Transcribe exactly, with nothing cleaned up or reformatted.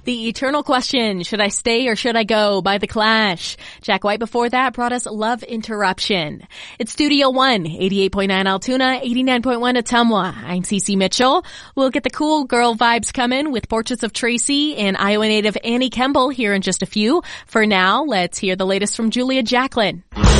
The eternal question, should I stay or should I go, by The Clash. Jack White before that brought us Love Interruption. It's Studio One, eighty-eight point nine Altoona, eighty-nine point one Ottumwa. I'm Cece Mitchell. We'll get the cool girl vibes coming with Portraits of Tracy and Iowa native Annie Kemble here in just a few. For now, let's hear the latest from Julia Jacklin.